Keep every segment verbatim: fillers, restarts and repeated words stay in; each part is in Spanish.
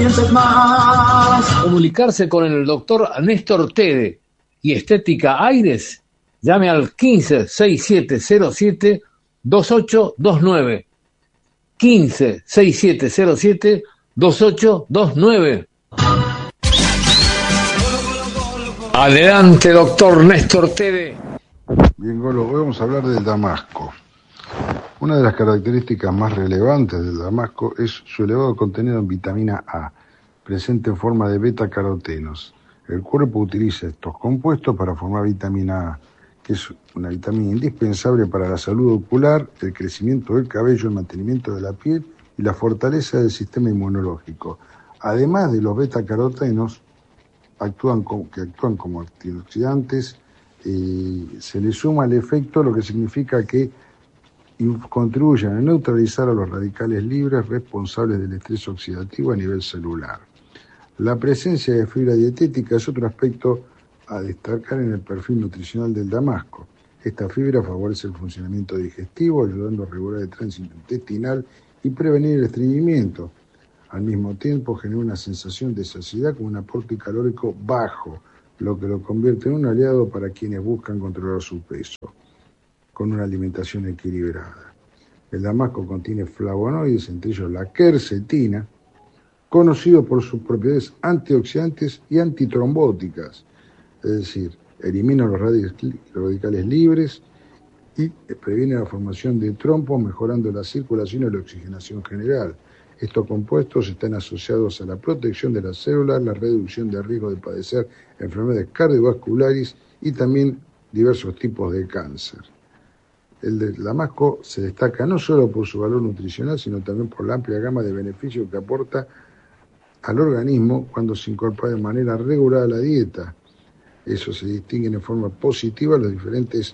dientes más. Comunicarse con el doctor Néstor Tede y Estética Aires, llame al quince, sesenta y siete cero siete, veintiocho veintinueve. quince, sesenta y siete cero siete, veintiocho veintinueve. Adelante, doctor Néstor Tede. Bien, Golo, hoy vamos a hablar del damasco. Una de las características más relevantes del damasco es su elevado contenido en vitamina A, presente en forma de beta-carotenos. El cuerpo utiliza estos compuestos para formar vitamina A, que es una vitamina indispensable para la salud ocular, el crecimiento del cabello, el mantenimiento de la piel y la fortaleza del sistema inmunológico. Además de los beta-carotenos, actúan como, que actúan como antioxidantes, y se le suma el efecto, lo que significa que contribuyen a neutralizar a los radicales libres responsables del estrés oxidativo a nivel celular. La presencia de fibra dietética es otro aspecto a destacar en el perfil nutricional del damasco. Esta fibra favorece el funcionamiento digestivo, ayudando a regular el tránsito intestinal y prevenir el estreñimiento. Al mismo tiempo genera una sensación de saciedad con un aporte calórico bajo, lo que lo convierte en un aliado para quienes buscan controlar su peso, con una alimentación equilibrada. El damasco contiene flavonoides, entre ellos la quercetina, conocido por sus propiedades antioxidantes y antitrombóticas, es decir, elimina los radicales libres y previene la formación de trombos, mejorando la circulación y la oxigenación general. Estos compuestos están asociados a la protección de las células, la reducción de riesgo de padecer enfermedades cardiovasculares y también diversos tipos de cáncer. El del damasco se destaca no solo por su valor nutricional, sino también por la amplia gama de beneficios que aporta al organismo cuando se incorpora de manera regular a la dieta. Eso se distingue en forma positiva en los diferentes,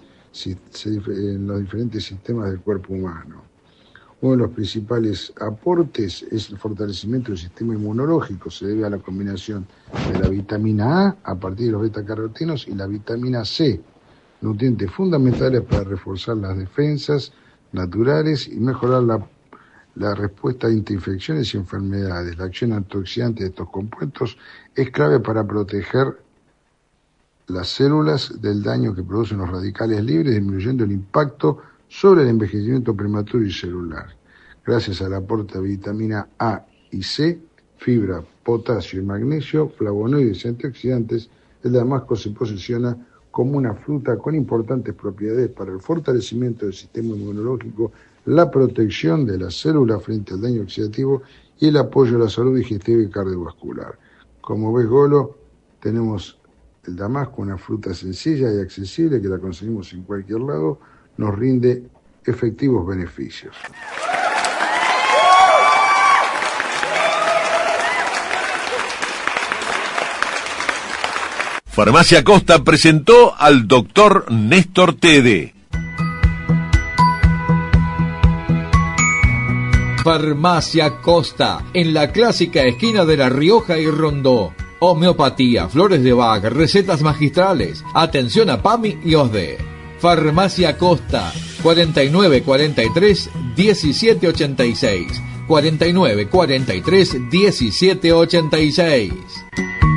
en los diferentes sistemas del cuerpo humano. Uno de los principales aportes es el fortalecimiento del sistema inmunológico. Se debe a la combinación de la vitamina A a partir de los beta-carotenos y la vitamina C, nutrientes fundamentales para reforzar las defensas naturales y mejorar la, la respuesta ante infecciones y enfermedades. La acción antioxidante de estos compuestos es clave para proteger las células del daño que producen los radicales libres, disminuyendo el impacto sobre el envejecimiento prematuro y celular. Gracias al aporte de vitamina A y C, fibra, potasio y magnesio, flavonoides y antioxidantes, el damasco se posiciona como una fruta con importantes propiedades para el fortalecimiento del sistema inmunológico, la protección de las células frente al daño oxidativo y el apoyo a la salud digestiva y cardiovascular. Como ves, Golo, tenemos el damasco, una fruta sencilla y accesible que la conseguimos en cualquier lado, nos rinde efectivos beneficios. Farmacia Costa presentó al doctor Néstor Tede. Farmacia Costa, en la clásica esquina de La Rioja y Rondó. Homeopatía, flores de Bach, recetas magistrales, atención a PAMI y O S D E. Farmacia Costa, cuarenta y nueve cuarenta y tres diecisiete ochenta y seis, cuarenta y nueve cuarenta y tres diecisiete ochenta y seis.